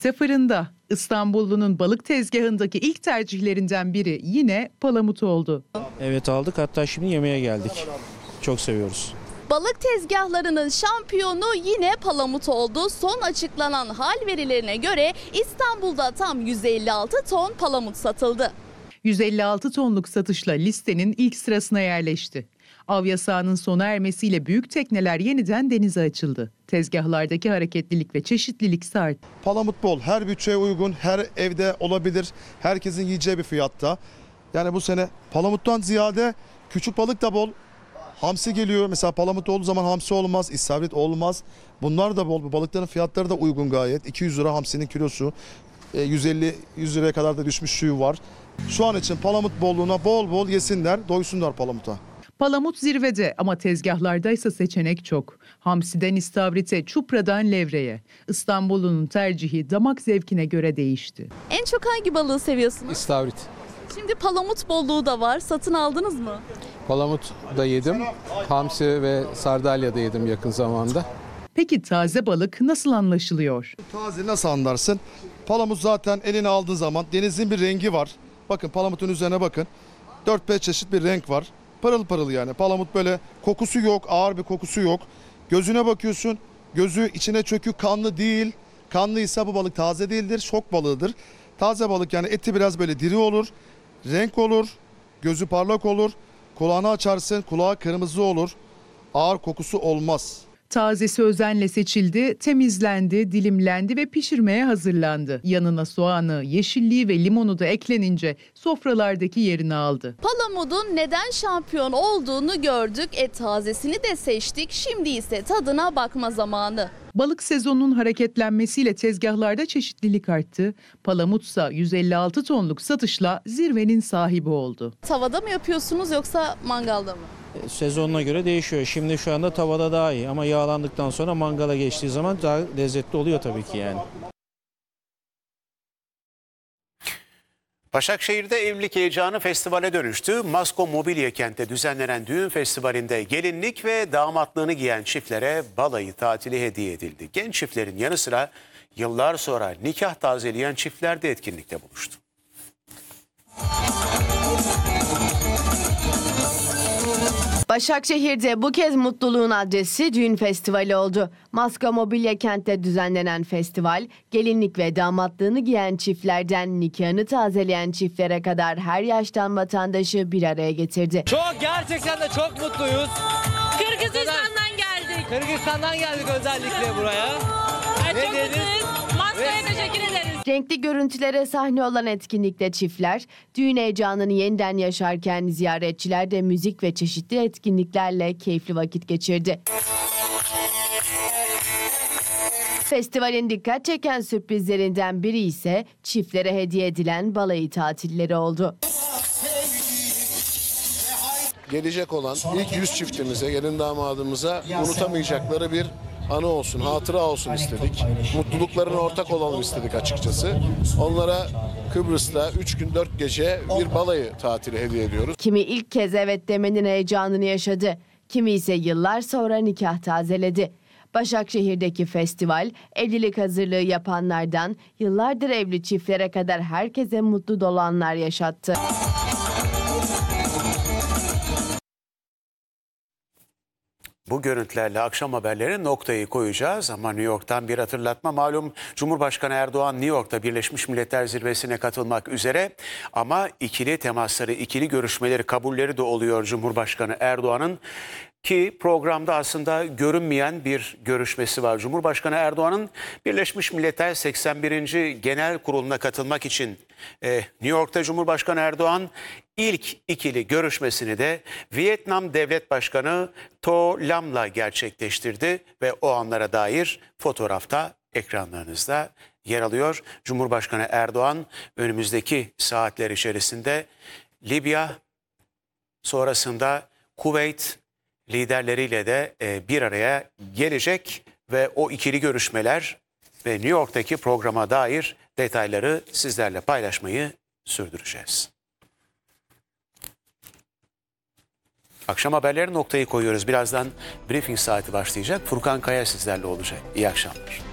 Fırında İstanbullunun balık tezgahındaki ilk tercihlerinden biri yine palamut oldu. Evet aldık, hatta şimdi yemeğe geldik. Çok seviyoruz. Balık tezgahlarının şampiyonu yine palamut oldu. Son açıklanan hal verilerine göre İstanbul'da tam 156 ton palamut satıldı. 156 tonluk satışla listenin ilk sırasına yerleşti. Av yasağının sona ermesiyle büyük tekneler yeniden denize açıldı. Tezgahlardaki hareketlilik ve çeşitlilik arttı. Palamut bol, her bütçeye uygun, her evde olabilir, herkesin yiyeceği bir fiyatta. Yani bu sene palamuttan ziyade küçük balık da bol. Hamsi geliyor. Mesela palamut olduğu zaman hamsi olmaz, istavrit olmaz. Bunlar da bol. Bu balıkların fiyatları da uygun gayet. 200 lira hamsinin kilosu. 150-100 liraya kadar da düşmüş suyu var. Şu an için palamut bolluğuna bol bol yesinler, doysunlar palamuta. Palamut zirvede ama tezgahlardaysa seçenek çok. Hamsiden istavrite, çupradan levreye. İstanbul'un tercihi damak zevkine göre değişti. En çok hangi balığı seviyorsunuz? İstavrit. Şimdi palamut bolluğu da var. Satın aldınız mı? Palamut da yedim. Hamsi ve sardalya da yedim yakın zamanda. Peki taze balık nasıl anlaşılıyor? Taze nasıl anlarsın? Palamut zaten eline aldığın zaman denizin bir rengi var. Bakın palamutun üzerine bakın. 4-5 çeşit bir renk var. Pırıl pırıl yani. Palamut böyle kokusu yok, ağır bir kokusu yok. Gözüne bakıyorsun, gözü içine çökük, kanlı değil. Kanlıysa bu balık taze değildir, şok balığıdır. Taze balık yani eti biraz böyle diri olur, renk olur, gözü parlak olur. Kulağını açarsın, kulağı kırmızı olur. Ağır kokusu olmaz. Tazesi özenle seçildi, temizlendi, dilimlendi ve pişirmeye hazırlandı. Yanına soğanı, yeşilliği ve limonu da eklenince sofralardaki yerini aldı. Palamudun neden şampiyon olduğunu gördük. Tazesini de seçtik. Şimdi ise tadına bakma zamanı. Balık sezonunun hareketlenmesiyle tezgahlarda çeşitlilik arttı. Palamutsa 156 tonluk satışla zirvenin sahibi oldu. Tavada mı yapıyorsunuz yoksa mangalda mı? Sezonuna göre değişiyor. Şimdi şu anda tavada daha iyi ama yağlandıktan sonra mangala geçtiği zaman daha lezzetli oluyor tabii ki yani. Başakşehir'de evlilik heyecanı festivale dönüştü. Masko Mobilya Kent'te düzenlenen düğün festivalinde gelinlik ve damatlığını giyen çiftlere balayı tatili hediye edildi. Genç çiftlerin yanı sıra yıllar sonra nikah tazeleyen çiftler de etkinlikte buluştu. Başakşehir'de bu kez mutluluğun adresi düğün festivali oldu. Masko Mobilya Kent'te düzenlenen festival, gelinlik ve damatlığını giyen çiftlerden nikahını tazeleyen çiftlere kadar her yaştan vatandaşı bir araya getirdi. Gerçekten de çok mutluyuz. Kırgızistan'dan geldik. Kırgızistan'dan geldik özellikle buraya. Çok mutluyuz. Masko'ya teşekkür ederiz. Renkli görüntülere sahne olan etkinlikte çiftler, düğün heyecanını yeniden yaşarken ziyaretçiler de müzik ve çeşitli etkinliklerle keyifli vakit geçirdi. Festivalin dikkat çeken sürprizlerinden biri ise çiftlere hediye edilen balayı tatilleri oldu. Gelecek olan ilk 100 çiftimize, gelin damadımıza unutamayacakları bir anı olsun, hatıra olsun istedik. Mutluluklarına ortak olalım istedik açıkçası. Onlara Kıbrıs'ta 3 gün 4 gece bir balayı tatili hediye ediyoruz. Kimi ilk kez evet demenin heyecanını yaşadı. Kimi ise yıllar sonra nikah tazeledi. Başakşehir'deki festival, evlilik hazırlığı yapanlardan yıllardır evli çiftlere kadar herkese mutlu dolu anlar yaşattı. Bu görüntülerle akşam haberlerine noktayı koyacağız ama New York'tan bir hatırlatma. Malum Cumhurbaşkanı Erdoğan New York'ta Birleşmiş Milletler Zirvesi'ne katılmak üzere ama ikili temasları, ikili görüşmeleri, kabulleri de oluyor Cumhurbaşkanı Erdoğan'ın. Ki programda aslında görünmeyen bir görüşmesi var. Cumhurbaşkanı Erdoğan'ın Birleşmiş Milletler 81. Genel Kurulu'na katılmak için New York'ta Cumhurbaşkanı Erdoğan ilk ikili görüşmesini de Vietnam Devlet Başkanı To Lam'la gerçekleştirdi ve o anlara dair fotoğrafta ekranlarınızda yer alıyor. Cumhurbaşkanı Erdoğan önümüzdeki saatler içerisinde Libya, sonrasında Kuveyt liderleriyle de bir araya gelecek ve o ikili görüşmeler ve New York'taki programa dair detayları sizlerle paylaşmayı sürdüreceğiz. Akşam haberleri noktayı koyuyoruz. Birazdan briefing saati başlayacak. Furkan Kaya sizlerle olacak. İyi akşamlar.